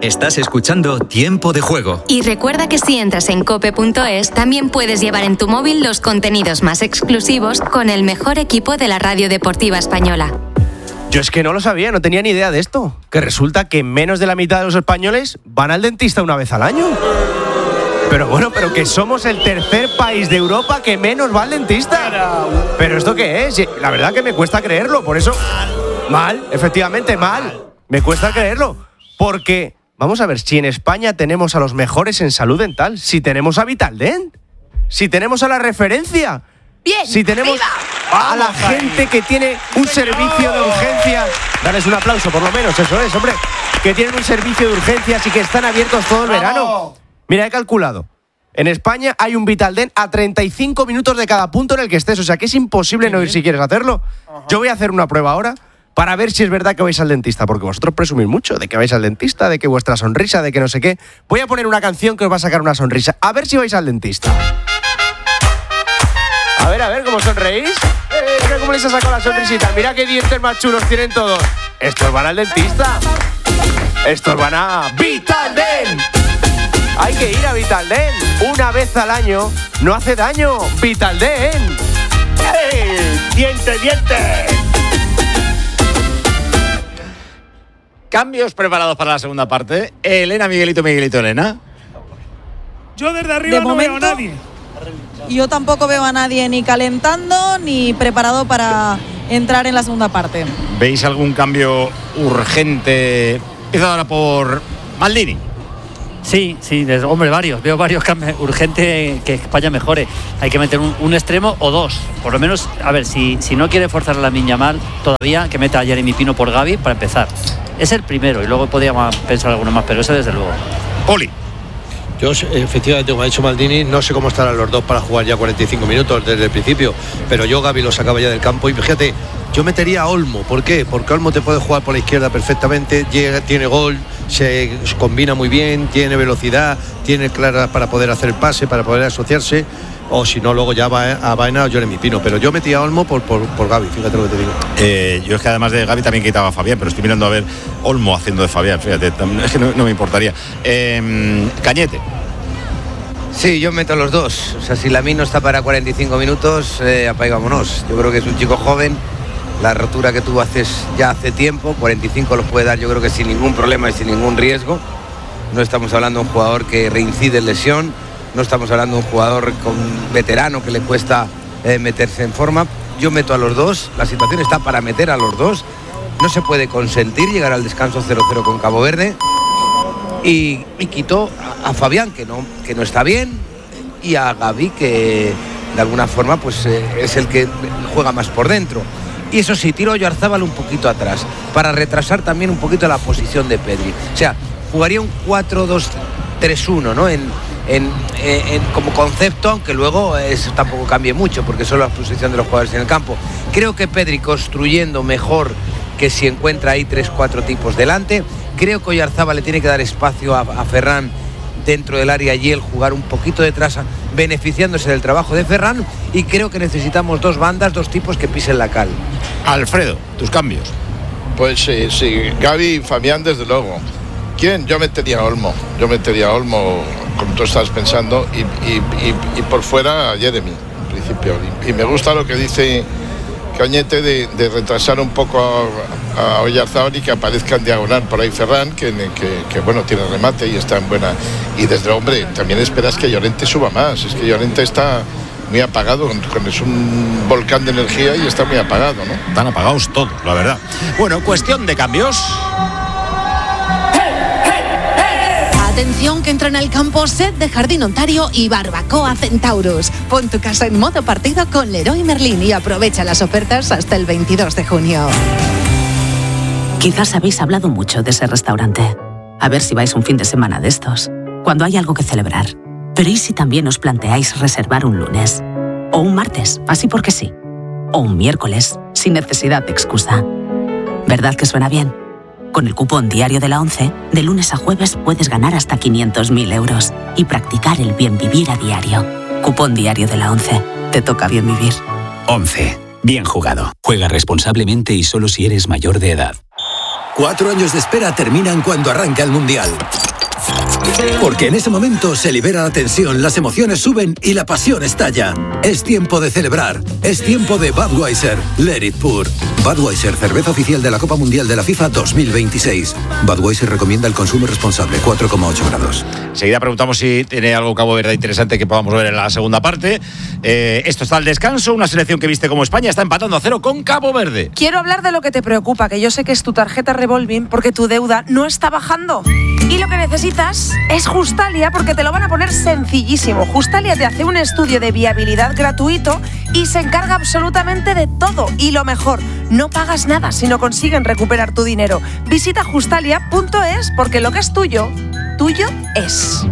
Estás escuchando Tiempo de Juego. Y recuerda que si entras en cope.es, también puedes llevar en tu móvil los contenidos más exclusivos con el mejor equipo de la radio deportiva española. Yo es que no lo sabía, no tenía ni idea de esto. Que resulta que menos de la mitad de los españoles van al dentista una vez al año. Pero bueno, pero que somos el tercer país de Europa que menos va al dentista. ¿Pero esto qué es? La verdad que me cuesta creerlo, por eso... Mal, efectivamente, mal. Me cuesta creerlo, porque... Vamos a ver, si en España tenemos a los mejores en salud dental, si tenemos a Vitaldent, si tenemos a la referencia, bien, si tenemos a la gente que tiene un servicio de urgencias, darles un aplauso por lo menos, eso es, hombre, que tienen un servicio de urgencias y que están abiertos todo el verano. Mira, he calculado, en España hay un Vitaldent a 35 minutos de cada punto en el que estés, o sea que es imposible no ir si quieres hacerlo. Yo voy a hacer una prueba ahora, para ver si es verdad que vais al dentista, porque vosotros presumís mucho de que vais al dentista, de que vuestra sonrisa, de que no sé qué. Voy a poner una canción que os va a sacar una sonrisa. A ver si vais al dentista. A ver, ¿cómo sonreís? Mira cómo les ha sacado la sonrisita. Mira qué dientes más chulos tienen todos. Estos van al dentista. Estos van a Vitaldent. Hay que ir a Vitaldent. Una vez al año no hace daño. Vitaldent. ¡Hey! ¡Diente! Cambios preparados para la segunda parte. Elena, Miguelito, Elena. Yo desde arriba no veo a nadie. Yo tampoco veo a nadie ni calentando ni preparado para entrar en la segunda parte. ¿Veis algún cambio urgente? Empiezo ahora por Maldini. Sí, hombre, veo varios cambios. Urgente que España mejore. Hay que meter un extremo o dos. Por lo menos, a ver, si no quiere forzar a Lamine Yamal todavía, que meta a Jeremy Pino por Gavi para empezar. Es el primero y luego podríamos pensar alguno más, pero ese desde luego. Poli. Yo, efectivamente, como ha dicho Maldini, no sé cómo estarán los dos para jugar ya 45 minutos desde el principio, pero yo Gavi lo sacaba ya del campo y fíjate, yo metería a Olmo. ¿Por qué? Porque Olmo te puede jugar por la izquierda perfectamente, tiene gol, se combina muy bien, tiene velocidad, tiene clara para poder hacer el pase, para poder asociarse, o si no, luego ya va a Baena o Jeremy Pino. Pero yo metía a Olmo por Gavi, fíjate lo que te digo. Yo es que además de Gavi también quitaba a Fabián, pero estoy mirando a ver Olmo haciendo de Fabián, fíjate, es que no me importaría. Cañete. Sí, yo meto a los dos. O sea, si Lamine no está para 45 minutos, apaga y vámonos. Yo creo que es un chico joven. La rotura que tuvo ya hace tiempo, 45 los puede dar yo creo que sin ningún problema y sin ningún riesgo. No estamos hablando de un jugador que reincide en lesión. No estamos hablando de un jugador veterano que le cuesta meterse en forma. Yo meto a los dos. La situación está para meter a los dos. No se puede consentir llegar al descanso 0-0 con Cabo Verde. Y quitó a Fabián, que no está bien, y a Gavi, que de alguna forma pues es el que juega más por dentro. Y eso sí, tiro a Oyarzábal un poquito atrás, para retrasar también un poquito la posición de Pedri. O sea, jugaría un 4-2-3-1, ¿no? Como concepto, aunque luego eso tampoco cambie mucho, porque solo la posición de los jugadores en el campo. Creo que Pedri construyendo mejor que si encuentra ahí 3-4 tipos delante. Creo que Oyarzábal le tiene que dar espacio a Ferran dentro del área y él jugar un poquito detrás, beneficiándose del trabajo de Ferran. Y creo que necesitamos dos bandas, dos tipos que pisen la cal. Alfredo, tus cambios. Pues sí, Gavi y Fabián desde luego. ¿Quién? Yo metería a Olmo, como tú estás pensando, y por fuera a Jeremy, en principio. Y me gusta lo que dice Cañete de retrasar un poco a Oyarzábal y que aparezca en diagonal por ahí Ferran, que bueno, tiene remate y está en buena. Y desde hombre, también esperas que Llorente suba más. Es que Llorente está muy apagado, es un volcán de energía y está muy apagado, ¿no? Están apagados todos, la verdad. Bueno, cuestión de cambios. Atención que entran al campo Set de Jardín Ontario y Barbacoa Centaurus. Pon tu casa en modo partido con Leroy Merlin y aprovecha las ofertas hasta el 22 de junio. Quizás habéis hablado mucho de ese restaurante. A ver si vais un fin de semana de estos, cuando hay algo que celebrar. Pero ¿y si también os planteáis reservar un lunes? O un martes, así porque sí. O un miércoles, sin necesidad de excusa. ¿Verdad que suena bien? Con el cupón diario de la ONCE, de lunes a jueves puedes ganar hasta 500.000 euros y practicar el bien vivir a diario. Cupón diario de la ONCE. Te toca bien vivir. ONCE. Bien jugado. Juega responsablemente y solo si eres mayor de edad. 4 años de espera terminan cuando arranca el Mundial. Porque en ese momento se libera la tensión, las emociones suben y la pasión estalla. Es tiempo de celebrar. Es tiempo de Budweiser. Let it pour. Budweiser, cerveza oficial de la Copa Mundial de la FIFA 2026. Budweiser recomienda el consumo responsable, 4,8 grados. Enseguida preguntamos si tiene algo Cabo Verde interesante que podamos ver en la segunda parte. Esto está al descanso. Una selección que viste como España está empatando a 0 con Cabo Verde. Quiero hablar de lo que te preocupa, que yo sé que es tu tarjeta revolving porque tu deuda no está bajando. Y lo que necesitas es Justalia, porque te lo van a poner sencillísimo. Justalia te hace un estudio de viabilidad gratuito y se encarga absolutamente de todo. Y lo mejor, no pagas nada si no consiguen recuperar tu dinero. Visita justalia.es porque lo que es tuyo, tuyo es.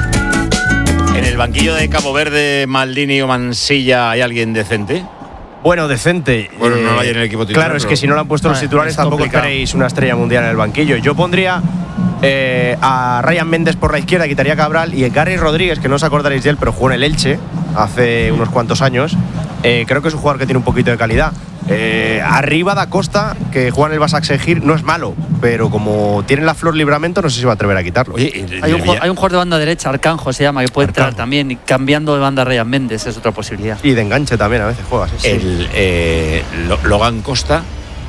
En el banquillo de Cabo Verde, Maldini o Mansilla, ¿hay alguien decente? Bueno, decente. Bueno, no hay en el equipo titular. Claro, es que si no lo han puesto los titulares tampoco esperéis una estrella mundial en el banquillo. Yo pondría a Ryan Méndez por la izquierda, quitaría a Cabral, y Gary Rodríguez, que no os acordaréis de él, pero jugó en el Elche hace unos cuantos años. Creo que es un jugador que tiene un poquito de calidad. Arriba Da Costa, que juega en el Basaksehir, no es malo, pero como tiene la Flor Livramento, no sé si va a atrever a quitarlo. Oye, hay un jugador de banda derecha, Arcanjo se llama, que puede entrar también, y cambiando de banda Ryan Méndez es otra posibilidad. Y de enganche también a veces juega. Sí. Logan Costa.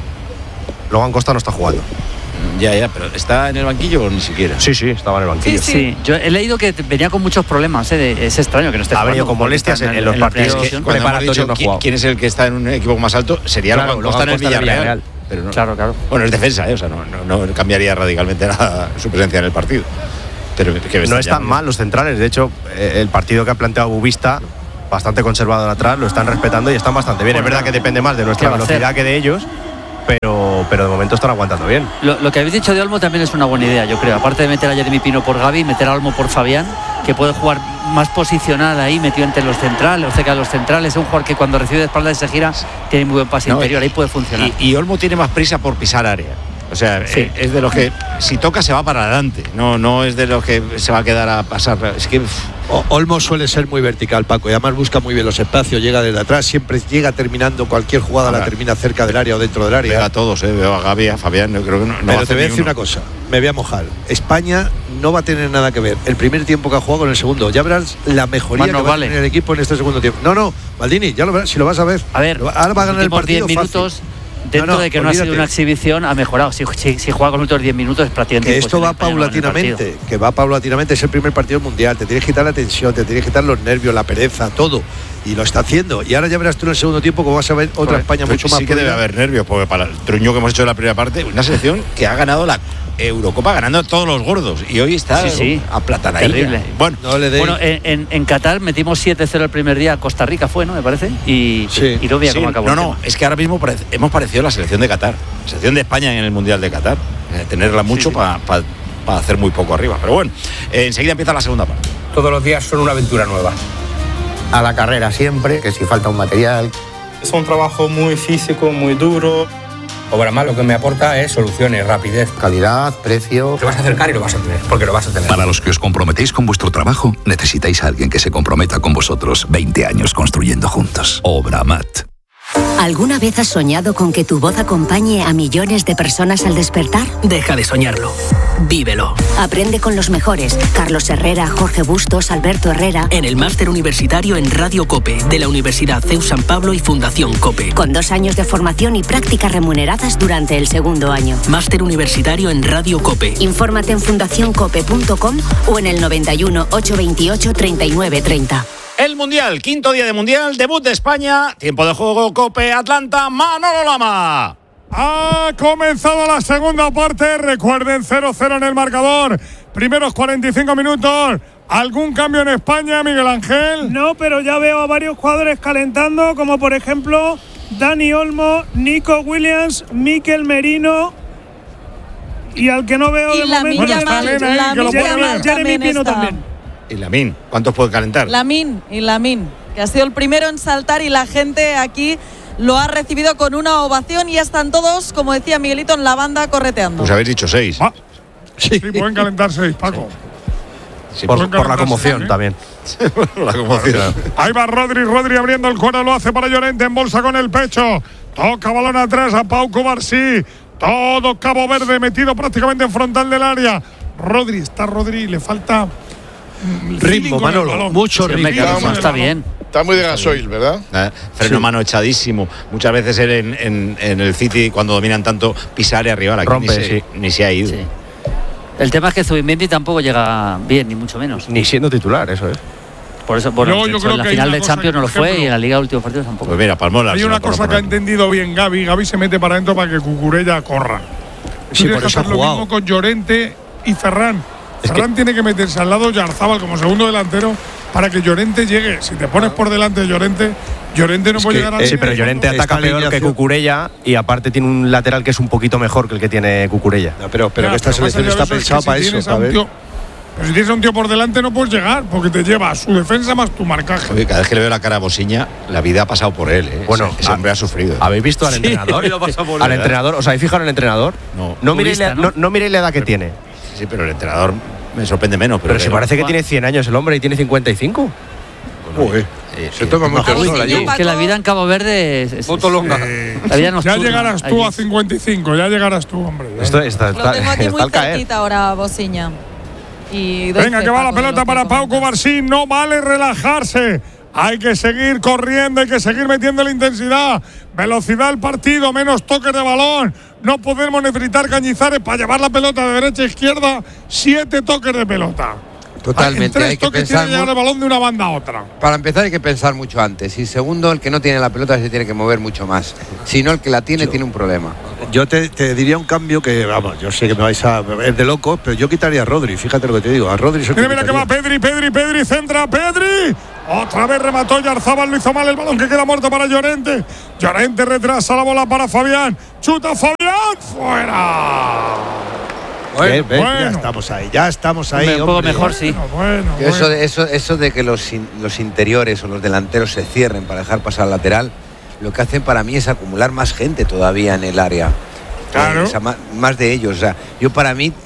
Logan Costa no está jugando. Ya, pero ¿está en el banquillo o ni siquiera? Sí, estaba en el banquillo. Sí. Yo he leído que venía con muchos problemas, es extraño que no esté jugando. Ha venido con molestias en los partidos preparatorios. No jugado. ¿Quién es el que está en un equipo más alto? Sería Logan Costa en el Villarreal. Pero no, claro. Bueno, es defensa, o sea, no cambiaría radicalmente nada su presencia en el partido. Pero no están mal los centrales. De hecho, el partido que ha planteado Bubista, bastante conservador atrás, lo están respetando y están bastante bien. Es verdad que depende más de nuestra velocidad que de ellos, pero de momento están aguantando bien. Lo que habéis dicho de Olmo también es una buena idea, yo creo. Aparte de meter a Jeremy Pino por Gavi, meter a Olmo por Fabián, que puede jugar más posicional ahí, metido entre los centrales, o cerca de los centrales. Es un jugador que cuando recibe de espaldas se gira, tiene muy buen pase interior, ahí puede funcionar. Y Olmo tiene más prisa por pisar área. O sea, es de los que si toca se va para adelante, no es de los que se va a quedar a pasar. Es que Olmo suele ser muy vertical, Paco, y además busca muy bien los espacios, llega desde atrás, siempre llega terminando cualquier jugada, la termina cerca del área o dentro del área. Veo a todos, veo a Gavi, a Fabián, yo creo que no. Pero te voy a decir una cosa, me voy a mojar. España no va a tener nada que ver el primer tiempo que ha jugado con el segundo. Ya verás la mejoría que va a tener el equipo en este segundo tiempo. No, Maldini, ya lo verás, si lo vas a ver. A ver, ahora va a ganar el partido 10 minutos. Fácil. Dentro de que no ha sido una exhibición, ha mejorado. Si juega con los últimos 10 minutos es prácticamente que esto va paulatinamente, es el primer partido mundial, te tienes que quitar la tensión, te tienes que quitar los nervios, la pereza, todo, y lo está haciendo. Y ahora ya verás tú en el segundo tiempo cómo vas a ver otra España mucho más. Sí que debe haber nervios, porque para el truño que hemos hecho en la primera parte, una selección que ha ganado la Eurocopa ganando a todos los gordos y hoy está aplatanadilla. Terrible. Bueno, en Qatar metimos 7-0 el primer día a Costa Rica, fue, ¿no? Me parece. Y no veía cómo acabó. No, es que ahora mismo hemos parecido la selección de Qatar, la selección de España en el Mundial de Qatar. Tenerla mucho para hacer muy poco arriba. Pero bueno, enseguida empieza la segunda parte. Todos los días son una aventura nueva. A la carrera siempre, que si falta un material. Es un trabajo muy físico, muy duro. Obramat lo que me aporta es soluciones, rapidez, calidad, precio. Te vas a acercar y lo vas a tener, porque lo vas a tener. Para los que os comprometéis con vuestro trabajo, necesitáis a alguien que se comprometa con vosotros. 20 años construyendo juntos. Obramat. ¿Alguna vez has soñado con que tu voz acompañe a millones de personas al despertar? Deja de soñarlo. Vívelo. Aprende con los mejores. Carlos Herrera, Jorge Bustos, Alberto Herrera. En el máster universitario en Radio COPE, de la Universidad CEU San Pablo y Fundación COPE. Con 2 años de formación y prácticas remuneradas durante el segundo año. Máster universitario en Radio COPE. Infórmate en fundacioncope.com o en el 91 828 3930. El Mundial, quinto día de Mundial, debut de España, tiempo de juego, COPE, Atlanta, Manolo Lama. Ha comenzado la segunda parte, recuerden 0-0 en el marcador, primeros 45 minutos. ¿Algún cambio en España, Miguel Ángel? No, pero ya veo a varios jugadores calentando, como por ejemplo Dani Olmo, Nico Williams, Mikel Merino, y al que no veo y de momento Jeremy Pino también. Y Lamine, ¿cuántos puede calentar? Lamine, que ha sido el primero en saltar y la gente aquí lo ha recibido con una ovación y ya están todos, como decía Miguelito, en la banda correteando. Pues habéis dicho 6. Sí, pueden calentar 6, Paco. Sí, por la conmoción también. La conmoción. Ahí va Rodri abriendo el cuero, lo hace para Llorente en bolsa con el pecho. Toca balón atrás a Pau Cubarsí. Todo Cabo Verde metido prácticamente en frontal del área. Rodri, le falta ritmo, Manolo, mucho ritmo. Está bien. Está muy de gasoil, ¿verdad? Freno mano echadísimo. Muchas veces en el City, cuando dominan tanto, pisar y arribar. Aquí rompe, ni se ha ido. Sí. El tema es que Zubimendi tampoco llega bien, ni mucho menos. Ni siendo titular, eso es. Por eso, bueno, yo creo en la final de Champions no lo fue y en la Liga de últimos partidos tampoco. Pues mira, Palmola. Hay una cosa que ha entendido bien Gavi. Gavi se mete para adentro para que Cucurella corra. Sí, por eso ha lo mismo con Llorente y Ferran. Ferran tiene que meterse al lado de Yarzábal como segundo delantero para que Llorente llegue. Si te pones por delante de Llorente no puede llegar a. Sí, pero Llorente ataca peor que Cucurella y aparte tiene un lateral que es un poquito mejor que el que tiene Cucurella. No, pero que esta selección está pensada para eso. Pero si tienes a un tío por delante no puedes llegar porque te lleva a su defensa más tu marcaje. Oye, cada vez que le veo la cara a Bosiña, la vida ha pasado por él. Bueno, ese hombre ha sufrido. ¿Habéis visto al entrenador? Al entrenador, ¿os habéis fijado en el entrenador? No miréis la edad que tiene. Sí, pero el entrenador me sorprende menos. Pero si parece que tiene 100 años el hombre y tiene 55. Se toma mucho el sol allí. Que la vida en Cabo Verde es longa. La vida ya llegarás tú a 55, ya llegarás tú, hombre. Lo tengo aquí muy cerquita ahora, Bosiña. Venga, que va la pelota para Pau Cubarsí. No vale relajarse. Hay que seguir corriendo, hay que seguir metiendo la intensidad. Velocidad al partido, menos toques de balón. No podemos necesitar Cañizares para llevar la pelota de derecha a izquierda. 7 toques de pelota. Totalmente. En 3 toques tiene que llevar el balón de una banda a otra. Para empezar hay que pensar mucho antes. Y segundo, el que no tiene la pelota se tiene que mover mucho más. Si no, el que la tiene tiene un problema. Yo te diría un cambio que, vamos, yo sé que me vais a ver de loco, pero yo quitaría a Rodri. Fíjate lo que te digo. A Rodri se mira que va Pedri, centra Pedri. Otra vez remató Yarzábal, lo hizo mal el balón que queda muerto para Llorente. Llorente retrasa la bola para Fabián. Chuta Fabián, fuera. Bueno, ya estamos ahí. Un poco mejor, sí. Eso de que los interiores o los delanteros se cierren para dejar pasar al lateral, lo que hacen para mí es acumular más gente todavía en el área. Claro. Más de ellos. O sea, yo para mí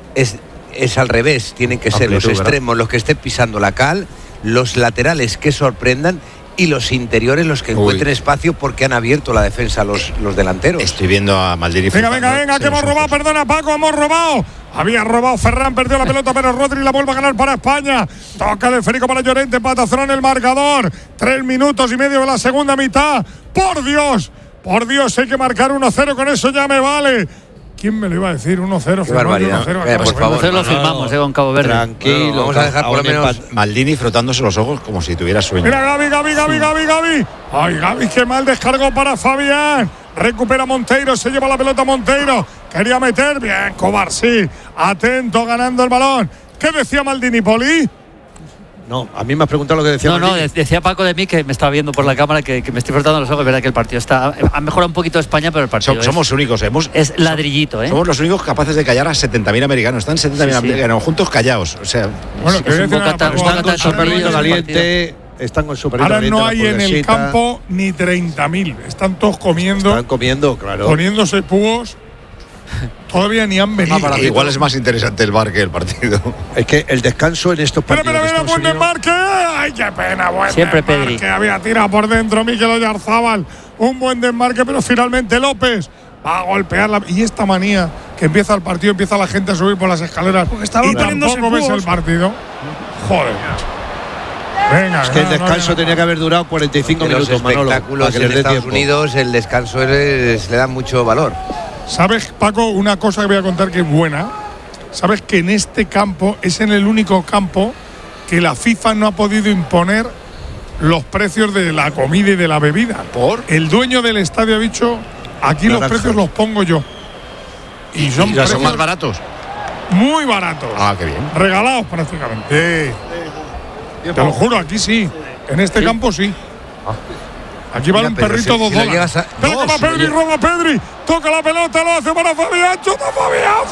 es al revés. Tienen que ser los extremos los que estén pisando la cal, los laterales que sorprendan y los interiores los que encuentren espacio porque han abierto la defensa los delanteros. Estoy viendo a Maldini. Venga, que hemos robado, perdona Paco, hemos robado. Había robado Ferran, perdió la pelota, pero Rodri la vuelve a ganar para España. Toca el esférico para Llorente, empatación en el marcador. 3 minutos y medio de la segunda mitad. Por Dios, hay que marcar 1-0, con eso ya me vale. ¿Quién me lo iba a decir? 1-0. Qué barbaridad. Por favor. Lo firmamos con Cabo Verde. Tranquilo. Vamos a dejar por lo menos Maldini frotándose los ojos como si tuviera sueño. Mira Gavi. Ay, Gavi, qué mal descargo para Fabián. Recupera Monteiro, se lleva la pelota Monteiro. Quería meter, bien, Cubarsí. Atento, ganando el balón. ¿Qué decía Maldini, Poli? No, a mí me has preguntado lo que decía. No, decía Paco de mí, que me estaba viendo por la cámara, que me estoy frotando los ojos. Es verdad que el partido ha mejorado un poquito España, pero el partido somos únicos. Es ladrillito, ¿eh? Somos los únicos capaces de callar a 70.000 americanos. Están 70.000 americanos juntos callados. O sea, bueno, están con su perrito caliente. Están con su perrito caliente. Ahora no hay en el campo ni 30.000. Están todos comiendo. Están comiendo, claro. Poniéndose púos. Todavía ni han venido. Igual es más interesante el bar que el partido. Es que el descanso en estos partidos. Pero buen desmarque. Ay, qué pena, buen siempre desmarque. Pedri. Había tirado por dentro Mikel Oyarzábal. Un buen desmarque, pero finalmente López va a golpearla. Y esta manía que empieza el partido, empieza la gente a subir por las escaleras. Porque estaban y tampoco ves el partido. Joder. Venga, es que el descanso tenía que haber durado 45 minutos, los espectáculos Manolo, en Estados Unidos, el descanso le da mucho valor. ¿Sabes, Paco, una cosa que voy a contar que es buena? ¿Sabes que en este campo es en el único campo que la FIFA no ha podido imponer los precios de la comida y de la bebida? ¿Por? El dueño del estadio ha dicho, aquí los precios los pongo yo. Y son más baratos. Muy baratos. Ah, qué bien. Regalados prácticamente. Te lo juro, aquí sí. En este campo sí. Aquí va un perrito $2. Toca Pedri, roba Pedri. Toca la pelota, lo hace para Fabián. Chuta Fabián,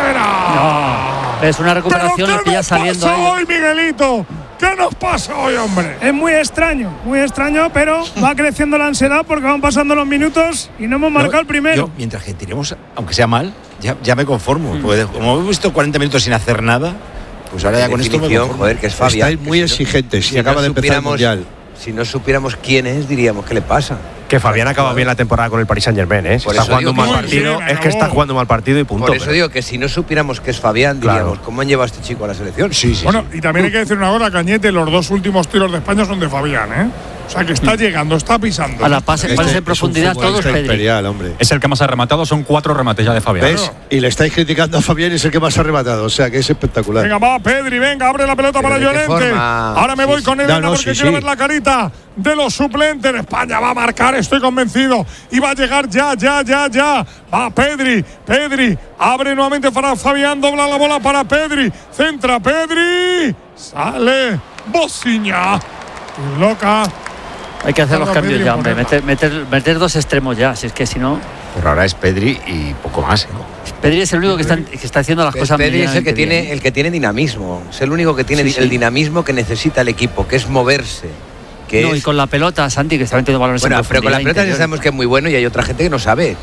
fuera. No, es una recuperación que ya saliendo. ¿Qué nos pasa hoy, Miguelito? ¿Qué nos pasa hoy, hombre? Es muy extraño, pero va creciendo la ansiedad porque van pasando los minutos y no hemos marcado el primero. Yo, mientras que tiremos, aunque sea mal, ya me conformo. Porque como hemos visto 40 minutos sin hacer nada, pues ahora ya con esto me conformo. Joder, que es Fabián. Estáis muy exigentes y acaba de empezar el Mundial. Si no supiéramos quién es, diríamos, ¿qué le pasa? Que Fabián acaba bien la temporada con el Paris Saint-Germain, ¿eh? Si está jugando un mal partido, es que está jugando un mal partido y punto. Por eso digo que si no supiéramos que es Fabián, diríamos, ¿cómo han llevado a este chico a la selección? Bueno, y también hay que decir una cosa, Cañete, los 2 últimos tiros de España son de Fabián, ¿eh? O sea, que está llegando, está pisando. A la pase en profundidad todos Pedri. Es el que más ha rematado, son 4 remates ya de Fabián. ¿Ves? Y le estáis criticando a Fabián y es el que más ha rematado, o sea, que es espectacular. Venga, va Pedri, venga, abre la pelota para Llorente. Ahora me voy con Elena porque quiero ver la carita de los suplentes. España va a marcar, estoy convencido. Y va a llegar ya. Va Pedri, abre nuevamente para Fabián, dobla la bola para Pedri. Centra Pedri. Sale Bociña. Loca. Hay que hacer los cambios ya, hombre. Meter 2 extremos ya, si es que si no. Pero ahora es Pedri y poco más. Pedri es el único que está haciendo las cosas Pedri es el que tiene dinamismo. Es el único que tiene el dinamismo que necesita el equipo, que es moverse. Y con la pelota, Santi, que está metiendo balones en profundidad. Pero con la pelota ya sabemos que es muy bueno y hay otra gente que no sabe.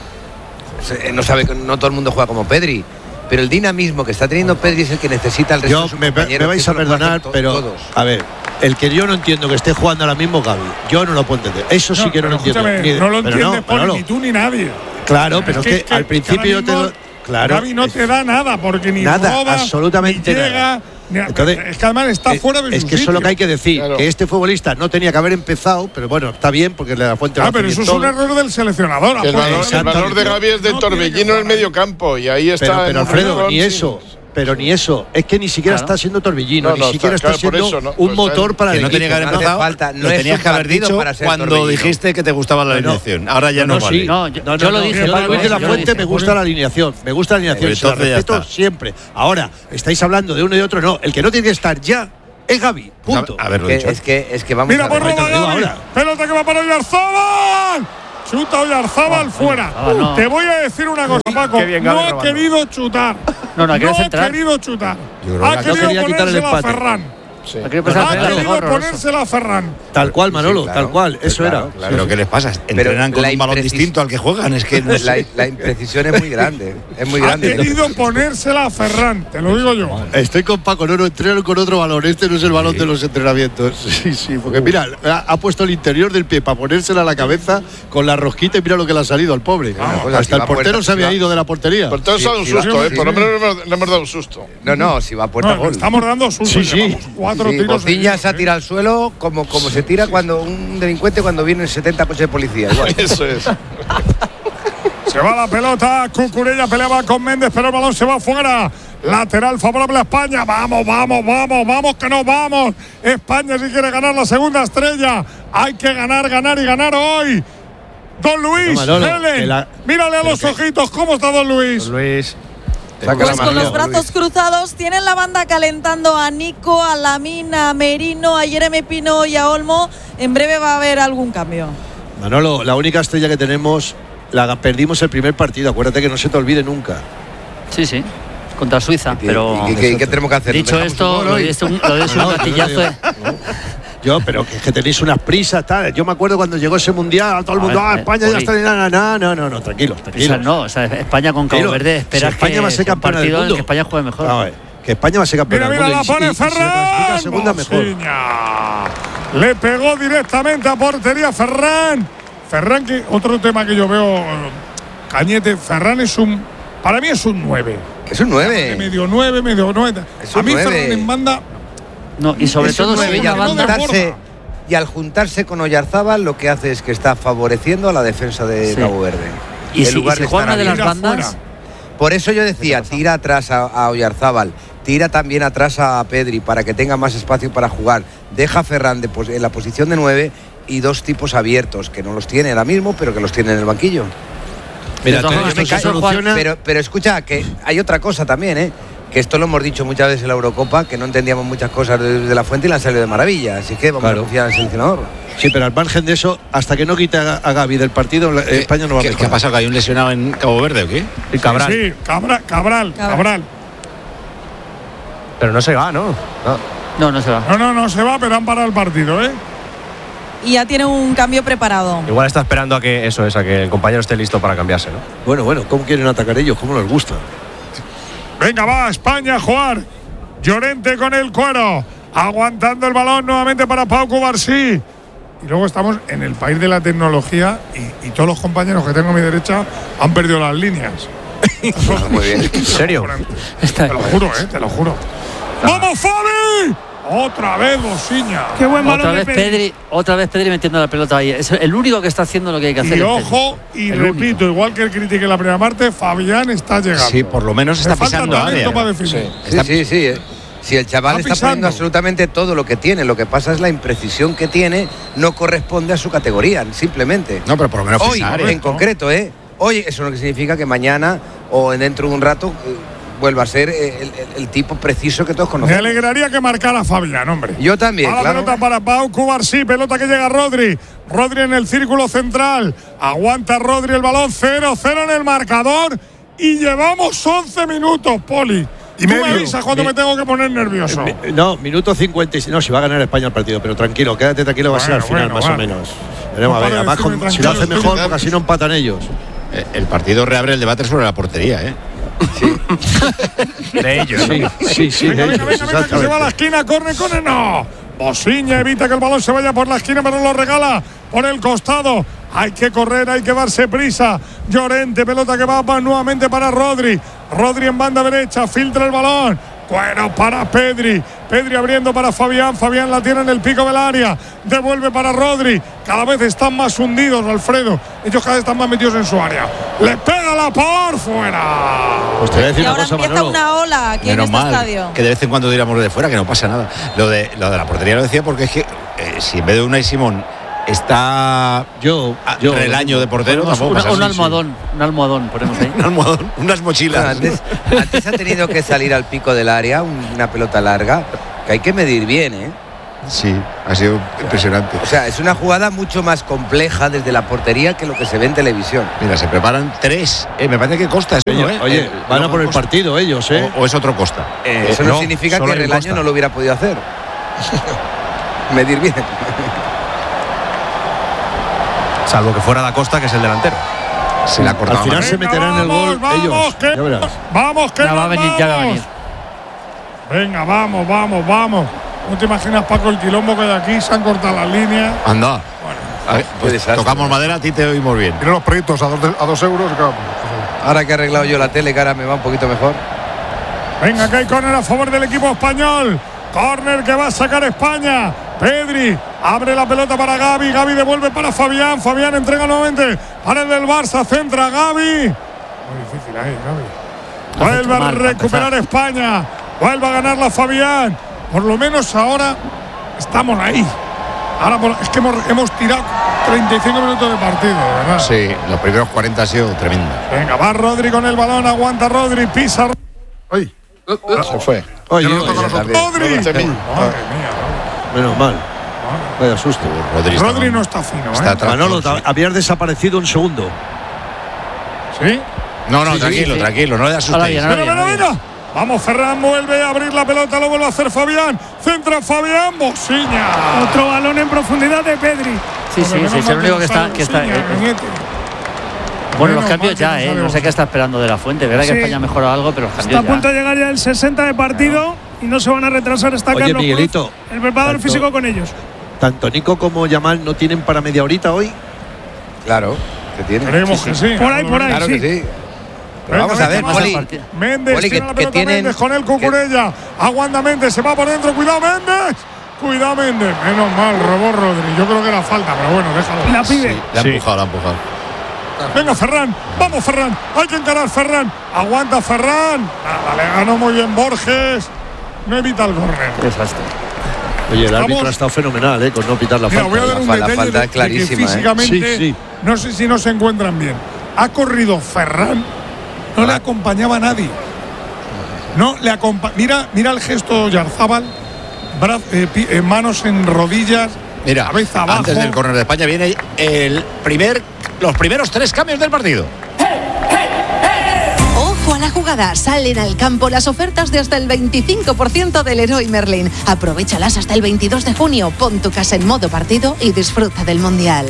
No todo el mundo juega como Pedri. Pero el dinamismo que está teniendo Pedri es el que necesita el resto de sus compañeros. Me vais a perdonar, pero a ver, el que yo no entiendo que esté jugando ahora mismo Gavi, yo no lo puedo entender. Eso sí que no lo entiendo. No lo entiende Poli, ni tú ni nadie. Claro, pero es que al principio yo te lo… Claro, Gavi no te da nada porque ni nada, roba, absolutamente ni llega. Entonces, es que además está fuera de su Es que eso es lo que hay que decir, que este futbolista no tenía que haber empezado, pero bueno, está bien porque la fuente va a pero eso es un error del seleccionador. El valor de Gavi es de Torbellino en el medio campo y ahí está. Pero Alfredo, ni eso. Pero ni eso, es que ni siquiera está siendo Torbellino, ni siquiera está siendo un motor para el equipo. No tenía que haber empezado, lo tenías que haber dicho cuando dijiste que te gustaba la alineación. Ahora ya no vale. Yo lo dije. Para Luis de la Fuente me gusta la alineación, y se la respeto siempre. Ahora, estáis hablando de uno y de otro, no. El que no tiene que estar ya es Gavi, punto. Es que vamos a ver. Mira, por Gavi, pelota que va para Oyarzabal. Chuta Oyarzabal fuera. Te voy a decir una cosa, Paco. No ha querido chutar. No ha querido chutar. Ha querido ponérsela a Ferran. Sí. Ha querido ponérsela a Ferran. Tal cual, Manolo, tal cual. Eso era. Pero ¿qué les pasa? Entrenan con un balón distinto al que juegan. Es que la imprecisión es muy grande. Es muy grande. Ha querido ponérsela a Ferran, te lo digo yo. Estoy con Paco, no entrenan con otro balón. Este no es el balón de los entrenamientos. Sí, porque mira, ha puesto el interior del pie para ponérsela a la cabeza con la rosquita y mira lo que le ha salido al pobre. Hasta el portero se había ido de la portería. El portero se ha dado un susto, por lo menos le hemos dado un susto. No, si va a puerta gol. Estamos dando susto. Sí. 4 tiros. Bociña se ha tirado al suelo como se tira cuando un delincuente cuando vienen 70 coches de policía. Igual. Eso es. Se va la pelota, Cucurella peleaba con Méndez, pero el balón se va fuera. Lateral favorable a España. Vamos, que no vamos. España si quiere ganar la segunda estrella. Hay que ganar y ganar hoy. Don Luis, mírale a los ojitos, ¿cómo está Don Luis? Don Luis. Pues con los brazos cruzados, tienen la banda calentando a Nico, a Lamine, a Merino, a Jeremy Pino y a Olmo. En breve va a haber algún cambio. Manolo, la única estrella que tenemos, la perdimos el primer partido. Acuérdate que no se te olvide nunca. Sí, contra Suiza. Pero ¿qué tenemos que hacer? Dicho esto, lo de un gatillazo. Pero que tenéis unas prisas, tal. Yo me acuerdo cuando llegó ese mundial, todo el mundo, España ya está. No, tranquilo. España con Cabo Verde, espera que España va a ser campeona del mundo. Que España juegue mejor. A ver, que España va a ser campeona del mundo. Mira, la pone Ferran. Segunda mejor. Le pegó directamente a portería Ferran. Ferran, que otro tema que yo veo, Cañete, Ferran para mí es un 9. Es un 9. Medio 9. A mí Ferran en banda. No, y sobre todo y al juntarse con Oyarzabal lo que hace es que está favoreciendo a la defensa de Cabo Verde. Y si juega una de las bandas. Por eso yo decía, tira atrás a Oyarzabal, tira también atrás a Pedri para que tenga más espacio para jugar. Deja a Ferran en la posición de 9 y 2 tipos abiertos, que no los tiene ahora mismo, pero que los tiene en el banquillo. Mira, pero escucha, que hay otra cosa también, que esto lo hemos dicho muchas veces en la Eurocopa, que no entendíamos muchas cosas de la fuente y la han salido de maravilla. Así que vamos a confiar en el seleccionador. Sí, pero al margen de eso, hasta que no quite a Gavi del partido, España no va a mejorar. ¿Qué ha pasado? ¿Que hay un lesionado en Cabo Verde o qué? Y Cabral. Sí, Cabral. Pero no se va, ¿no? No se va. No se va, pero han parado el partido, Y ya tiene un cambio preparado. Igual está esperando a que el compañero esté listo para cambiarse, ¿no? Bueno, ¿cómo quieren atacar ellos? ¿Cómo les gusta? Venga, va España a jugar. Llorente con el cuero. Aguantando el balón nuevamente para Pau Cubarsí. y luego estamos en el país de la tecnología y todos los compañeros que tengo a mi derecha han perdido las líneas. Muy bien. ¿En serio? Te lo juro, te lo juro. ¡Vamos, Fabi! Otra vez Bosiña. Qué buen balón otra vez Pedri metiendo la pelota ahí. Es el único que está haciendo lo que hay que hacer. Y ojo, y repito, igual que el critique la primera parte, Fabián está llegando. Sí, por lo menos está pisando área. Sí. Si el chaval está poniendo absolutamente todo lo que tiene, lo que pasa es la imprecisión que tiene, no corresponde a su categoría, simplemente. No, pero por lo menos hoy, en concreto, hoy eso no significa que mañana o dentro de un rato vuelva a ser el tipo preciso que todos conocemos. Me alegraría que marcara Fabián, hombre. Yo también, claro. La pelota para Pau Cubarsí, pelota que llega a Rodri. Rodri en el círculo central. Aguanta Rodri el balón, 0-0 en el marcador. Y llevamos 11 minutos, Poli. Y me avisas cuando me tengo que poner nervioso. No, minuto 56. No, si va a ganar España el partido, pero tranquilo, quédate tranquilo, va a ser al final, más o menos. Veremos, a ver, además, si lo hace mejor, porque así no empatan ellos. El partido reabre el debate sobre la portería, Sí. De ellos. Sí, venga, que se va a la esquina, corre, no. Bosiña evita que el balón se vaya por la esquina, pero lo regala por el costado. Hay que correr, hay que darse prisa. Llorente, pelota que va nuevamente para Rodri. Rodri en banda derecha, filtra el balón. Bueno, para Pedri. Pedri abriendo para Fabián. Fabián la tiene en el pico del área. Devuelve para Rodri. Cada vez están más hundidos, Alfredo. Ellos cada vez están más metidos en su área. Le pega la por fuera. Pues te voy a decir y ahora cosa, empieza una ola aquí menos en este mal, estadio. Que de vez en cuando diéramos de fuera, que no pasa nada. Lo de la portería lo decía porque es que si en vez de Unai Simón está el año de portero, tampoco pasa un almohadón ponemos ahí. Un almohadón, unas mochilas. Antes ha tenido que salir al pico del área una pelota larga que hay que medir bien, Sí, ha sido impresionante. O sea, es una jugada mucho más compleja desde la portería que lo que se ve en televisión. Mira, se preparan 3. Me parece que Costa es uno, Oye, van a por el partido ellos, o es otro Costa. Eso no significa que Relaño no lo hubiera podido hacer. Medir bien. Salvo que fuera Da Costa, que es el delantero. Se la cortaba. Al final se meterán en el gol ellos. Ya verás. Vamos, que ya va a venir. Venga, vamos. ¿No te imaginas, Paco, el quilombo que hay aquí? Se han cortado las líneas. Anda. Bueno, pues tocamos madera, a ti te oímos bien. Mira los proyectos a 2 euros. Ahora que he arreglado yo la tele, que ahora me va un poquito mejor. Venga, que hay córner a favor del equipo español. Córner que va a sacar España. Pedri abre la pelota para Gavi. Gavi devuelve para Fabián. Fabián entrega nuevamente para el del Barça. Centra Gavi. Muy difícil ahí, Gavi. Vuelve a recuperar España. Vuelve a ganarla Fabián. Por lo menos ahora estamos ahí. Ahora es que hemos tirado 35 minutos de partido, ¿verdad? Sí, los primeros 40 ha sido tremendo. Venga, va Rodri con el balón. Aguanta Rodri. Pisa. ¡Ay! Se fue. Oye, Rodri. Menos mal. Vaya susto. Rodri no está fino, Manolo, habías desaparecido un segundo. ¿Sí? No, tranquilo, no le asustéis. Mira. Vamos, Ferran vuelve a abrir la pelota, lo vuelve a hacer Fabián. Centra Fabián, Bosiña. Otro balón en profundidad de Pedri. Sí, es el único que está. Bueno, los cambios ya, no sé qué está esperando de la Fuente. Verá que España ha mejorado algo, pero los cambios está a punto de llegar ya el 60 de partido y no se van a retrasar. Está Carlos Miguelito, Cruz, el preparador físico con ellos. Tanto Nico como Yamal no tienen para media horita hoy. Claro, que tienen. Creemos que sí. Por ahí, claro sí. Que sí. Pero vamos a ver, Poli. Méndez tiene la pelota, Méndez con el Cucurella. Aguanta Méndez, se va por dentro. Cuidado, Méndez. Menos mal, robó Rodri. Yo creo que era falta, pero bueno, déjalo. La pide. Sí, la ha empujado. Venga, Ferran. Vamos, Ferran. Hay que encarar, Ferran. Aguanta, Ferran. Nada, le ganó muy bien Borges. No evita el córner. Desastre. Oye, el árbitro ha estado fenomenal, con no pitar la falta. Voy a dar un detalle falta de clarísima, que físicamente, no sé si no se encuentran bien. Ha corrido Ferran. No le acompañaba a nadie. No le mira el gesto Yarzábal, manos en rodillas, mira, cabeza abajo. Antes del córner de España viene los primeros 3 cambios del partido. Ojo a la jugada, salen al campo las ofertas de hasta el 25% del Leroy Merlin. Aprovéchalas hasta el 22 de junio. Pon tu casa en modo partido y disfruta del Mundial.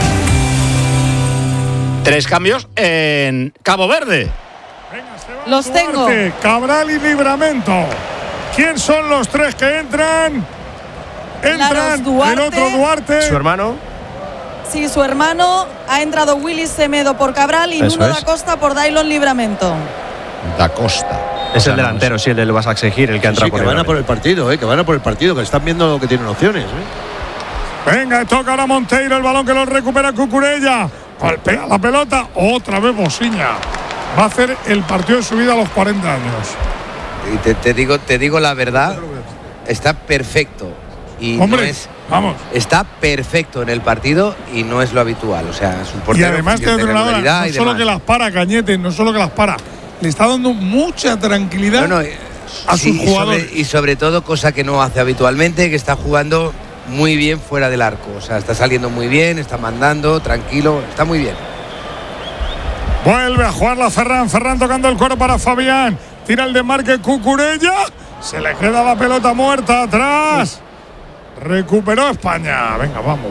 3 cambios en Cabo Verde. Los tengo. Cabral y Livramento. ¿Quién son los 3 que entran? Entran el otro Duarte. Su hermano. Sí, su hermano. Ha entrado Willy Semedo por Cabral y Nuno da Costa por Dailon Livramento. Da Costa. Es el delantero, sí, el del Basaksehir, el que entra por que van a por el partido, que van a por el partido, que están viendo que tienen opciones. Venga, toca ahora Monteiro, el balón que lo recupera Cucurella. Golpea la pelota, otra vez Bosiña. Va a hacer el partido de su vida a los 40 años. Y te digo la verdad, está perfecto. Y hombre, no es, vamos. Está perfecto en el partido y no es lo habitual. O sea, es un portero. Y además de otra manera, no solo que las para Cañete, no solo que las para, le está dando mucha tranquilidad a sus jugadores. Y sobre todo, cosa que no hace habitualmente, que está jugando muy bien fuera del arco. O sea, está saliendo muy bien, está mandando, tranquilo, está muy bien. Vuelve a jugarla Ferran tocando el cuero para Fabián. Tira el desmarque Cucurella. Se le queda la pelota muerta atrás. Recuperó España. Venga, vamos.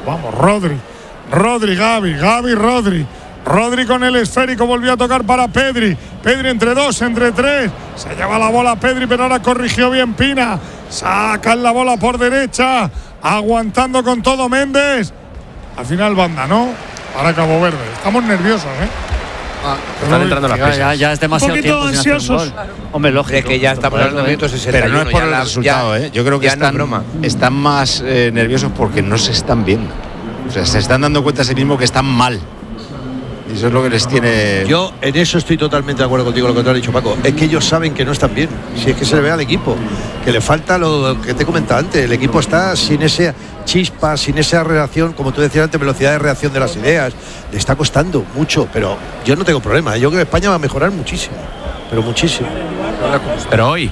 Rodri, Gavi, Rodri. Rodri con el esférico, volvió a tocar para Pedri. Pedri entre 2, entre 3. Se lleva la bola Pedri, pero ahora corrigió bien Pina. Sacan la bola por derecha. Aguantando con todo Méndez. Al final banda, ¿no? Para Cabo Verde. Estamos nerviosos, Están entrando las prisas. Ya es demasiado tiempo. Un poquito ansiosos. Hombre, lógico. Es que ya estamos hablando de minutos 61. Pero no es por el resultado, Yo creo que están más nerviosos porque no se están viendo. O sea, se están dando cuenta a sí mismos que están mal. Y eso es lo que les tiene. Yo en eso estoy totalmente de acuerdo contigo, lo que te ha dicho Paco. Es que ellos saben que no están bien. Si es que se le ve al equipo, que le falta lo que te comentaba antes. El equipo está sin esa chispa, sin esa reacción, como tú decías antes, velocidad de reacción de las ideas. Le está costando mucho, pero yo no tengo problema. Yo creo que España va a mejorar muchísimo, pero muchísimo. Pero hoy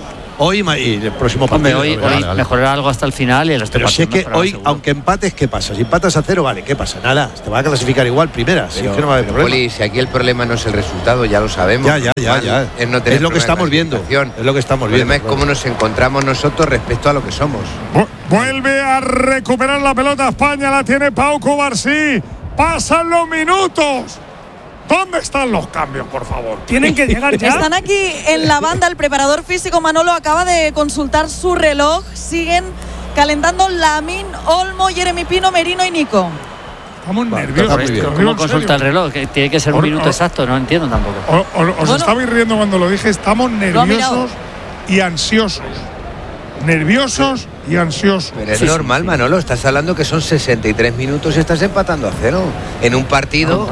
y el próximo partido. Hoy mejorar algo hasta el final y el resto. Pero si es que hoy, aunque empates, ¿qué pasa? Si empatas a 0, vale, ¿qué pasa? Nada, te va a clasificar igual primera. Si es que no va a haber problema. Poli, si aquí el problema no es el resultado, ya lo sabemos. Ya. Es lo que estamos viendo. Es lo que estamos viendo. El problema es cómo nos encontramos nosotros respecto a lo que somos. Vuelve a recuperar la pelota España, la tiene Pau Cubarsí. Pasan los minutos. ¿Dónde están los cambios, por favor? Tienen que llegar ya. Están aquí en la banda. El preparador físico Manolo acaba de consultar su reloj. Siguen calentando Lamine, Olmo, Jeremy Pino, Merino y Nico. Estamos nerviosos. ¿Cómo consulta el reloj? Que tiene que ser un minuto exacto, no entiendo tampoco. Os estabais riendo cuando lo dije. Estamos nerviosos y ansiosos. Nerviosos y ansiosos. Pero es normal, Manolo. Estás hablando que son 63 minutos y estás empatando a 0 en un partido.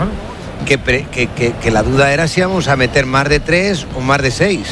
Que la duda era si íbamos a meter más de 3 o más de 6.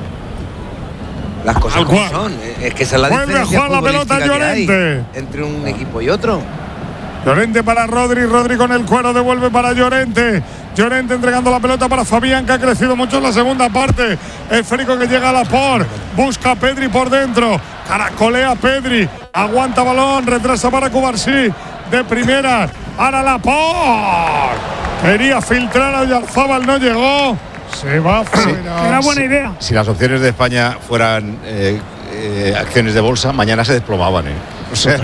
Las cosas como son. Es que esa es la diferencia a jugar la pelota Llorente entre un equipo y otro. Llorente para Rodri con el cuero, devuelve para Llorente. Llorente entregando la pelota para Fabián, que ha crecido mucho en la segunda parte. Esférico que llega a Laporte, busca a Pedri por dentro, caracolea Pedri, aguanta balón, retrasa para Cubarsí, de primera, para Laporte. Quería filtrar a Oyarzábal, no llegó. Se va fuera. Era buena idea. Si las opciones de España fueran acciones de bolsa, mañana se desplomaban. O sea,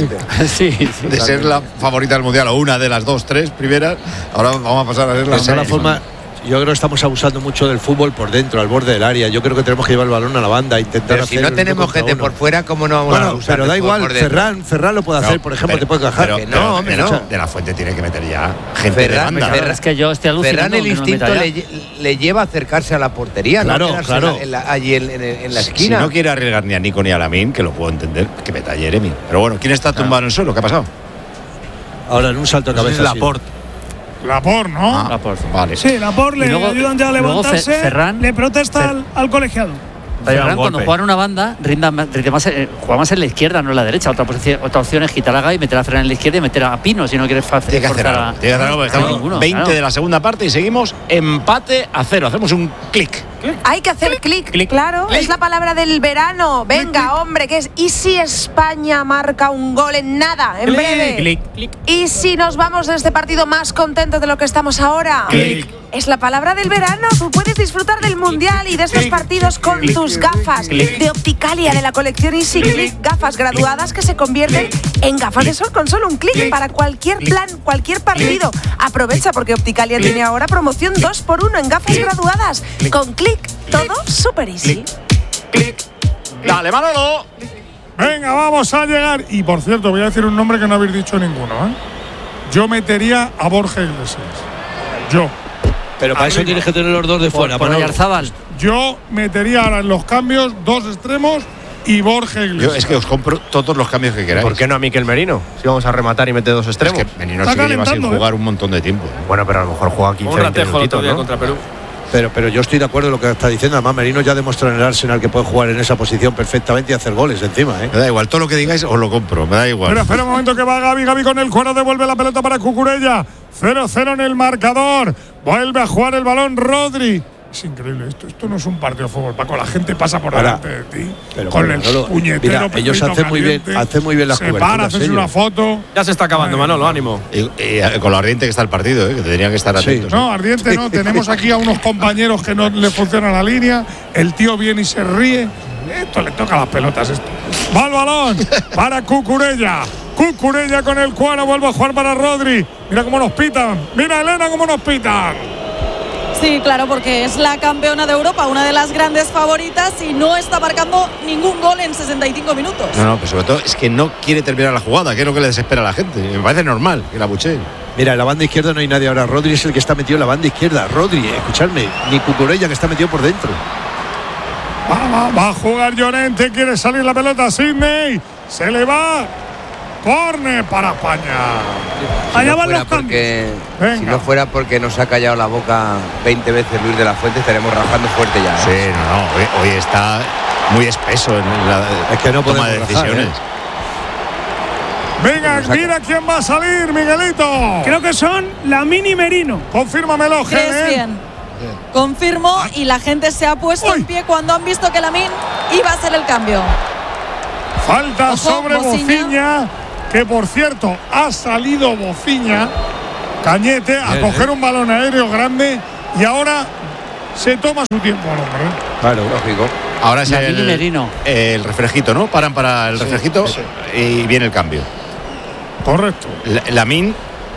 de ser la favorita del mundial o una de las 2, 3 primeras, ahora vamos a pasar a ser la segunda forma. Yo creo que estamos abusando mucho del fútbol por dentro, al borde del área. Yo creo que tenemos que llevar el balón a la banda, intentar pero si no tenemos gente por fuera, ¿cómo no vamos a usar? Pero da igual, Ferran lo puede hacer, por ejemplo, te puede cajar. No, De la Fuente tiene que meter ya gente de banda. Es que yo estoy alucinando. Ferran el instinto le lleva a acercarse a la portería, claro. Allí en la esquina. Si no quiere arriesgar ni a Nico ni a Lamine, que lo puedo entender, que meta a Jeremy. Pero bueno, ¿quién está tumbado en el suelo? ¿Qué ha pasado? Ahora en un salto de cabeza. Es Laporte. Laporte, ¿no? Laporte, vale. Sí, Laporte le ayudan ya a levantarse. Ferran, le protesta al colegiado. Ferran, cuando juega en una banda, juega más en la izquierda, no en la derecha. Otra opción es quitar a Gavi, meter a Ferran en la izquierda y meter a Pino si no quieres Tiene que hacer algo. Estamos 20 de la segunda parte y seguimos empate a 0. Hacemos un clic. Hay que hacer clic, claro. Es la palabra del verano. Venga, hombre, que es. ¿Y si España marca un gol en nada, en breve? Clic. ¿Y si nos vamos de este partido más contentos de lo que estamos ahora? Clic. Es la palabra del verano. Tú puedes disfrutar del mundial y de estos partidos con tus gafas de Opticalia de la colección Easy Click. Gafas graduadas que se convierten en gafas de sol con solo un clic para cualquier plan, cualquier partido. Aprovecha porque Opticalia tiene ahora promoción 2x1 en gafas graduadas. Con clic, todo super easy. Clic. Dale, Manolo. Venga, vamos a llegar. Y por cierto, voy a decir un nombre que no habéis dicho ninguno, ¿eh? Yo metería a Borja Iglesias. Yo. Pero para eso tienes que tener los dos de fuera. Por Oyarzábal. Yo metería ahora en los cambios 2 extremos y Borja Iglesias. Yo es que os compro todos los cambios que queráis. ¿Por qué no a Mikel Merino? Si vamos a rematar y mete 2 extremos. Es que Merino sí que lleva sin jugar un montón de tiempo. Bueno, pero a lo mejor juega 15 minutitos, ¿no? Contra Perú. Pero yo estoy de acuerdo en lo que está diciendo. Además, Merino ya demostró en el Arsenal que puede jugar en esa posición perfectamente y hacer goles encima, ¿eh? Me da igual, todo lo que digáis os lo compro, me da igual. Pero espera un momento que va Gavi. Gavi con el cuero devuelve la pelota para Cucurella. 0-0 en el marcador. Vuelve a jugar el balón Rodri. Es increíble esto no es un partido de fútbol, Paco. La gente pasa por delante de ti con el puñetero. Mira, ellos hacen muy bien las coberturas. Se para, haces una foto. Ya se está acabando, Manolo, ánimo. Y con lo ardiente que está el partido, que tendrían que estar atentos. No, ardiente no. Tenemos aquí a unos compañeros que no le funciona la línea. El tío viene y se ríe. Esto le toca las pelotas. Esto. Va el balón para Cucurella. Cucurella con el cuadro. Vuelve a jugar para Rodri. Mira cómo nos pitan. Mira, Elena, cómo nos pitan. Sí, claro, porque es la campeona de Europa, una de las grandes favoritas y no está marcando ningún gol en 65 minutos. No, pero sobre todo es que no quiere terminar la jugada, que es lo que le desespera a la gente. Me parece normal que la buchee. Mira, en la banda izquierda no hay nadie ahora. Rodri es el que está metido en la banda izquierda. Rodri, escuchadme, ni Cucurella que está metido por dentro. Va a jugar Llorente, quiere salir la pelota. Sidney, se le va. Córner para España. Allá van los cambios. Si no fuera porque nos ha callado la boca 20 veces Luis de la Fuente, estaremos rajando fuerte ya. Sí, no, hoy está muy espeso en la toma de decisiones. Venga, mira quién va a salir, Miguelito. Creo que son Lamine y Merino. Confírmamelo, Helen. Bien. Confirmo y la gente se ha puesto en pie cuando han visto que Lamine iba a hacer el cambio. Falta sobre Bociña. Que por cierto, ha salido Bociña, Cañete, a coger un balón aéreo grande y ahora se toma su tiempo al hombre. Claro, lógico. Ahora es el refrejito, ¿no? Paran para el refrejito y viene el cambio. Correcto. Lamine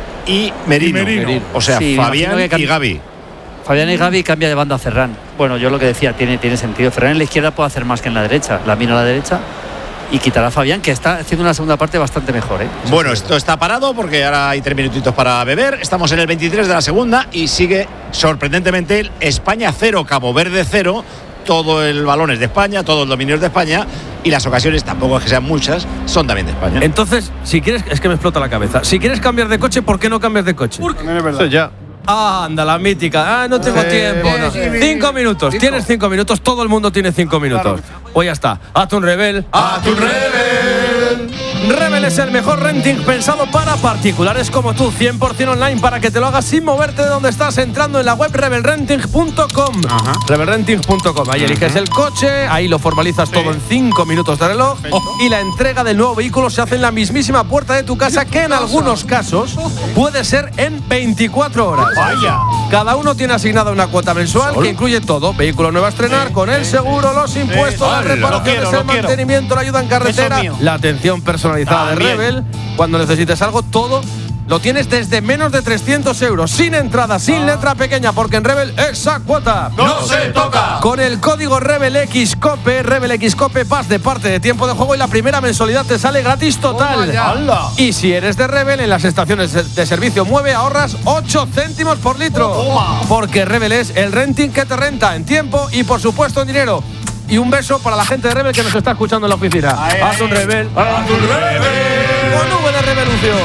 y Merino. O sea, sí, Fabián y Gavi. Fabián y Gavi cambia de banda a Ferran. Bueno, yo lo que decía, tiene sentido. Ferran en la izquierda puede hacer más que en la derecha. Lamine a la derecha. Y quitará a Fabián, que está haciendo una segunda parte bastante mejor, ¿eh? Bueno, esto está parado porque ahora hay 3 minutitos para beber. Estamos en el 23 de la segunda y sigue sorprendentemente España 0, Cabo Verde 0. Todo el balón es de España, todo el dominio es de España y las ocasiones, tampoco es que sean muchas, son también de España. Entonces, si quieres, es que me explota la cabeza. Si quieres cambiar de coche, ¿por qué no cambias de coche? Porque no es verdad. Sí, ya. Anda, la mítica. No tengo tiempo. No. 5 minutos. Tienes 5 minutos. Todo el mundo tiene 5 minutos. Pues ya está. Hazte un Rebel. ¡Hazte un Rebel! Rebel es el mejor renting pensado para particulares como tú. 100% online para que te lo hagas sin moverte de donde estás. Entrando en la web rebelrenting.com. Rebelrenting.com. Ahí eliges el coche. Ahí lo formalizas todo en 5 minutos de reloj. Y la entrega del nuevo vehículo se hace en la mismísima puerta de tu casa, que en algunos casos puede ser en 24 horas. Vaya. Cada uno tiene asignada una cuota mensual que incluye todo: vehículo nuevo a estrenar, con el seguro, los impuestos, las reparaciones, el mantenimiento, la ayuda en carretera, la atención personalizada de Rebel. Cuando necesites algo, todo lo tienes desde menos de 300 euros, sin entrada, sin letra pequeña, porque en Rebel esa cuota no se toca. Con el código RebelXCOPE, RebelXCOPE, vas de parte de tiempo de juego y la primera mensualidad te sale gratis total. Y si eres de Rebel, en las estaciones de servicio Mueve ahorras 8 céntimos por litro. Porque Rebel es el renting que te renta en tiempo y por supuesto en dinero. Y un beso para la gente de Rebel que nos está escuchando en la oficina. Haz un Rebel. Haz un Rebel. Con V de revolución.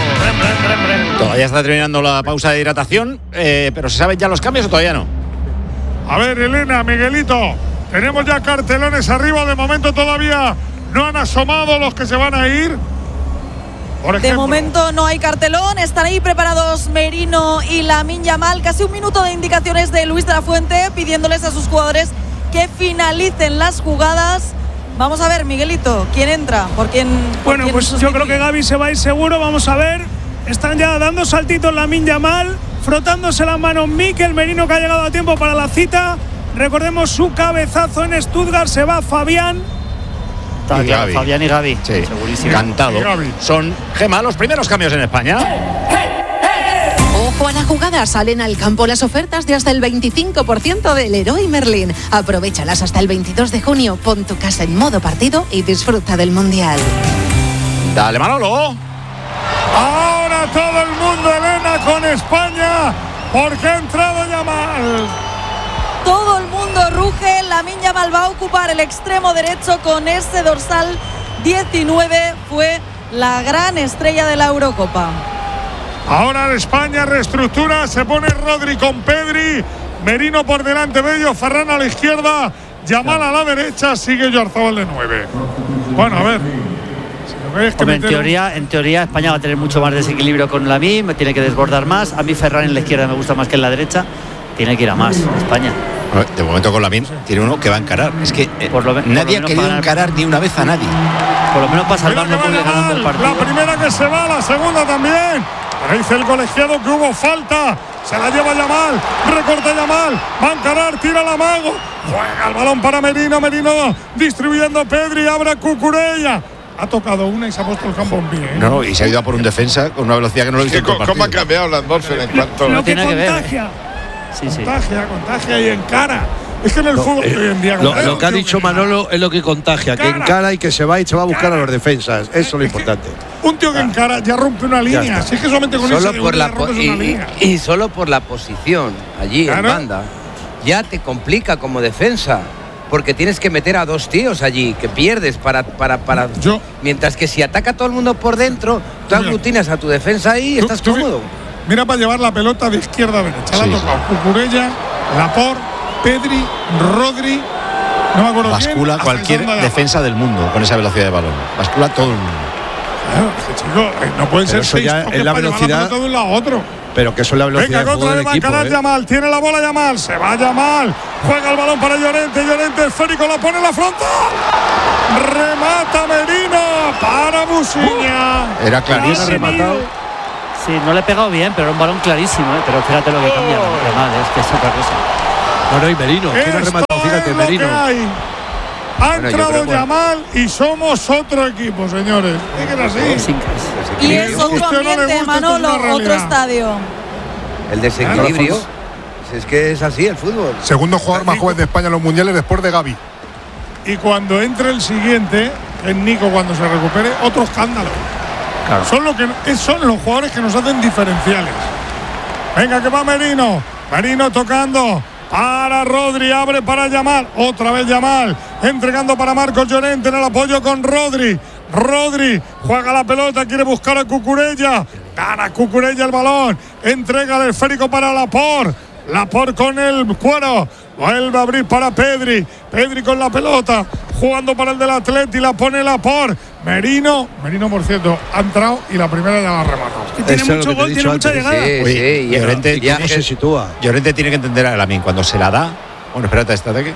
Todavía está terminando la pausa de hidratación, pero ¿se saben ya los cambios o todavía no? A ver, Elena, Miguelito, tenemos ya cartelones arriba. De momento todavía no han asomado los que se van a ir. De momento no hay cartelón, están ahí preparados Merino y Lamine Yamal. Casi un minuto de indicaciones de Luis de la Fuente pidiéndoles a sus jugadores que finalicen las jugadas. Vamos a ver, Miguelito, ¿quién entra? Bueno, pues yo creo que Gavi se va a ir seguro. Vamos a ver. Están ya dando saltitos Lamine Yamal, frotándose las manos Mikel Merino, que ha llegado a tiempo para la cita. Recordemos su cabezazo en Stuttgart. Se va Fabián. Fabián y Gavi. Sí, segurísimo. Cantado. Son, Gemma, los primeros cambios en España. o a la jugada salen al campo las ofertas de hasta el 25% del Leroy Merlin. Aprovéchalas hasta el 22 de junio. Pon tu casa en modo partido y disfruta del Mundial. Dale, Manolo. Ahora todo el mundo, Elena, con España, porque ha entrado Yamal. Todo el mundo ruge. Lamine Yamal va a ocupar el extremo derecho con ese dorsal 19. Fue la gran estrella de la Eurocopa. Ahora España reestructura, se pone Rodri con Pedri, Merino por delante de ellos, Ferran a la izquierda, Yamal a la derecha, sigue Oyarzabal de 9. Bueno, a ver. Hombre, en teoría España va a tener mucho más desequilibrio con Lamine, me tiene que desbordar más. A mí Ferran en la izquierda me gusta más que en la derecha. Tiene que ir a más España. De momento con Lamine tiene uno que va a encarar. Es que nadie ha querido encarar ni una vez a nadie. Por lo menos para salvar no puede ganar el partido. La primera que se va, la segunda también. Pero dice el colegiado que hubo falta. Se la lleva Yamal, recorta Yamal, va a encarar, tira la mago. Juega el balón para Merino, Merino distribuyendo Pedri, abre Cucurella. Ha tocado una y se ha puesto el campo en pie. No, y se ha ido a por un defensa con una velocidad que no lo he visto. ¿Cómo ha cambiado la atmósfera en cuanto? Lo que contagia. Contagia y encara. Es que en el fútbol hoy en día lo que ha dicho Manolo es lo que contagia, que encara y que se va y se va a buscar a los defensas. Eso es lo importante. Un tío que encara ya rompe una línea. Si es que solamente con solo ese por la rompes una línea. Y solo por la posición allí en banda ya te complica como defensa. Porque tienes que meter a dos tíos allí, que pierdes para. Mientras que si ataca todo el mundo por dentro, tú aglutinas a tu defensa ahí y estás cómodo. Mira para llevar la pelota de izquierda a derecha. La ha tocado Cucurella, Laporte, Pedri, Rodri. No me acuerdo bascula quién, cualquier defensa del mundo con esa velocidad de balón. Bascula todo el mundo. Claro, chico, no pueden ser seis en la velocidad de un lado a otro. Pero que eso es la velocidad del del equipo. Va a Yamal, tiene la bola Yamal, se va Yamal, juega el balón para Llorente, Llorente esférico, la pone en la frontal, remata Merino para Musiña. Era clarísimo. Rematado. Sí, no le he pegado bien, pero era un balón clarísimo, pero fíjate lo que cambia Yamal, es que es otra cosa. Bueno, y Merino, ¿quién ha rematado? Fíjate, Merino. Ha entrado Yamal y somos otro equipo, señores. Es que era así. Y es otro ambiente, Manolo, otro estadio. El desequilibrio. Es que es así el fútbol. Segundo jugador más joven de España en los mundiales después de Gavi. Y cuando entre el siguiente, es Nico cuando se recupere, otro escándalo. Claro. Son los jugadores que nos hacen diferenciales. Venga, que va Merino. Merino tocando. Para Rodri, abre para Yamal, otra vez Yamal, entregando para Marcos Llorente en el apoyo con Rodri. Rodri juega la pelota, quiere buscar a Cucurella, gana Cucurella el balón, entrega el esférico para Laporte. Laporte con el cuero, vuelve a abrir para Pedri. Pedri con la pelota, jugando para el del Atleti, la pone Laporte. Merino, por cierto, ha entrado y la primera ya la ha rematado. Tiene mucho gol, tiene mucha llegada. Sí, Llorente ya se sitúa. Llorente tiene que entender a Lamine cuando se la da. Bueno, espérate, este ataque.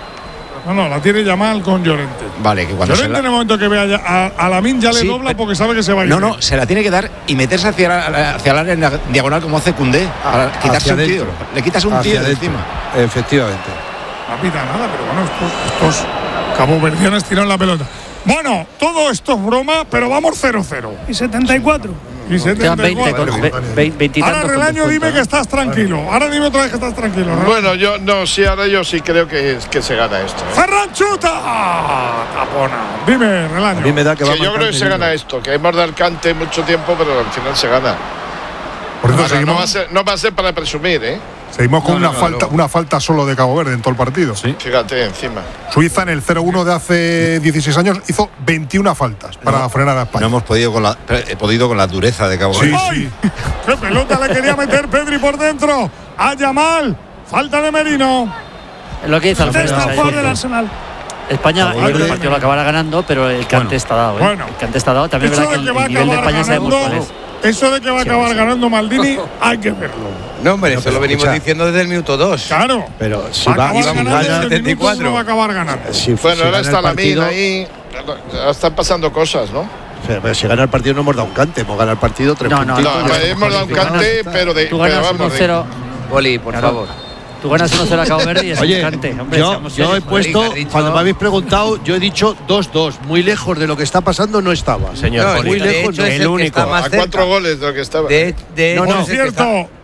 No, la tiene Yamal con Llorente. Vale, que cuando Llorente en el momento que vea a Lamine ya le dobla porque sabe que se va a ir. No, se la tiene que dar y meterse hacia el área en la diagonal como hace Koundé. Para quitarse un tío. Le quitas un tío de encima. Efectivamente. No pita nada, pero bueno, estos caboverdianos tiraron la pelota. Bueno, todo esto es broma, pero vamos 0-0. Y 74. Y 74. 20 ahora, Relaño, dime que estás tranquilo. Ahora dime otra vez que estás tranquilo. Bueno, ahora yo sí creo que se gana esto. ¡Ferran chuta! Tapona. Dime, Relaño. A mí me da que yo creo que se gana esto, que hemos dado cante mucho tiempo, pero al final se gana. Por eso no va a ser para presumir, ¿eh? Seguimos con una falta solo de Cabo Verde en todo el partido. Sí. Fíjate, encima. Suiza en el 0-1 de hace 16 años hizo 21 faltas para frenar a España. No hemos podido con la dureza de Cabo Verde. Sí. ¡Qué pelota le quería meter Pedri por dentro! ¡A Yamal! ¡Falta de Merino! Lo que hizo Alfredo del Arsenal. España, yo creo que el partido lo acabará ganando, pero el cante está dado. Bueno, el cante está dado. También es verdad que el nivel de España sabemos cuál es. Eso de que va a acabar ganando Maldini, hay que verlo. No, hombre, eso lo venimos diciendo desde el minuto 2. Claro. Pero si va a ganar el 74. No va a acabar ganando. Bueno, ahora está Lamine ahí. Están pasando cosas, ¿no? Pero si gana el partido no hemos dado un cante, hemos ganado el partido 3 puntitos. No, hemos dado un cante, pero de. Tú ganas 1-0. Boli, por favor. Tú ganas 1-0 a Cabo Verde y es un cante. Hombre, yo he puesto, cuando me habéis preguntado, yo he dicho 2-2. Muy lejos de lo que está pasando no estaba. Señor, muy lejos. el único. A 4 goles de lo que estaba. Por cierto,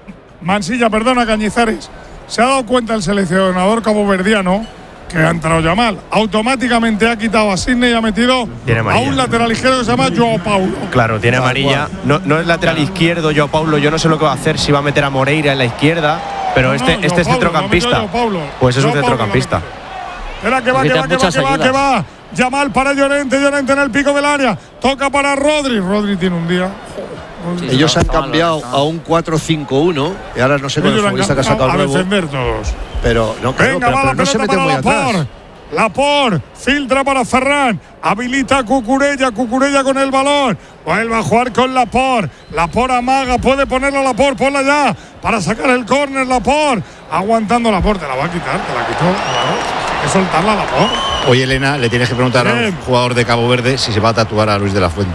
Mansilla, perdona, Cañizares. Se ha dado cuenta el seleccionador caboverdiano que ha entrado Yamal. Automáticamente ha quitado a Sidney y ha metido a un lateral izquierdo que se llama Joao Paulo. Claro, tiene amarilla. No es lateral izquierdo Joao Paulo. Yo no sé lo que va a hacer, si va a meter a Moreira en la izquierda. Pero este es centrocampista. Pues es un centrocampista. Espera, que va. Yamal para Llorente en el pico del área. Toca para Rodri. Rodri tiene un día. Ellos han cambiado a un 4-5-1 y ahora no sé con el futbolista que ha sacado el nuevo. A defender todos. Pero no, claro, pero no se mete muy atrás. Laporte filtra para Ferran, habilita a Cucurella con el balón, vuelve a jugar con Laporte amaga, puede ponerlo a Laporte, ponla ya para sacar el córner. Laporte aguantando Laporte, te la va a quitar, te la quitó, claro, hay que soltarla a Laporte. Oye, Elena, le tienes que preguntar al jugador de Cabo Verde si se va a tatuar a Luis de la Fuente.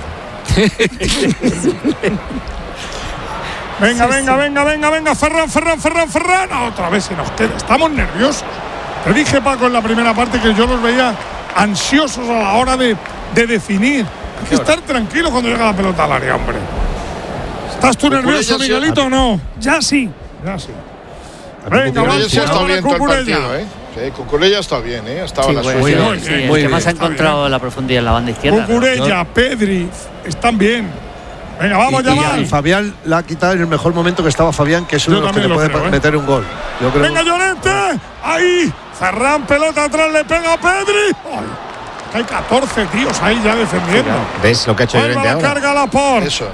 Venga, Ferran. Otra vez se nos queda. Estamos nerviosos. Te dije, Paco, en la primera parte que yo los veía ansiosos a la hora de definir. Hay que estar tranquilo cuando llega la pelota al área, hombre. ¿Estás tú nervioso, Miguelito, o no? Ya sí. Venga, Cucurella sí ha estado bien todo el partido, ¿eh? Sí, Cucurella está bien, ¿eh? Ha estado la muy bien. El que más ha encontrado la profundidad en la banda izquierda. Cucurella, Pedri, están bien. Venga, vamos, Yamal. Y Fabián la ha quitado en el mejor momento que estaba Fabián, que es uno de los que le puede meter un gol. Yo creo. Venga, Llorente. Ahí. Ferran, pelota atrás, le pega a Pedri. Hay 14 tíos ahí ya defendiendo. ¿Ves lo que ha hecho Llorente ahora? Carga Laporte. Eso.